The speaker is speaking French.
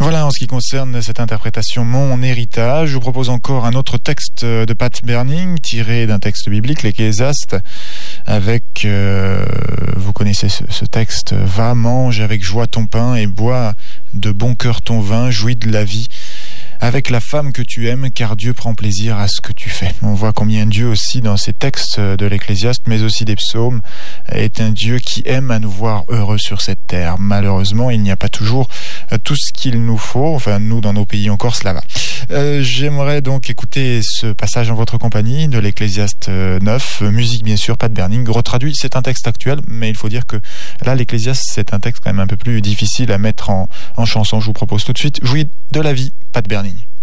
Voilà, en ce qui concerne cette interprétation Mon héritage, je vous propose encore un autre texte de Pat Berning, tiré d'un texte biblique, l'Ecclésiaste, avec, vous connaissez ce texte, « Va, mange avec joie ton pain et bois de bon cœur ton vin, jouis de la vie. » Avec la femme que tu aimes, car Dieu prend plaisir à ce que tu fais. On voit combien Dieu aussi dans ces textes de l'Ecclésiaste, mais aussi des psaumes, est un Dieu qui aime à nous voir heureux sur cette terre. Malheureusement, il n'y a pas toujours tout ce qu'il nous faut. Enfin, nous, dans nos pays encore, cela va. J'aimerais donc écouter ce passage en votre compagnie de l'Ecclésiaste 9. Musique, bien sûr, Pat Berning. Retraduit, c'est un texte actuel, mais il faut dire que là, l'Ecclésiaste, c'est un texte quand même un peu plus difficile à mettre en chanson. Je vous propose tout de suite Jouis de la vie, Pat Berning.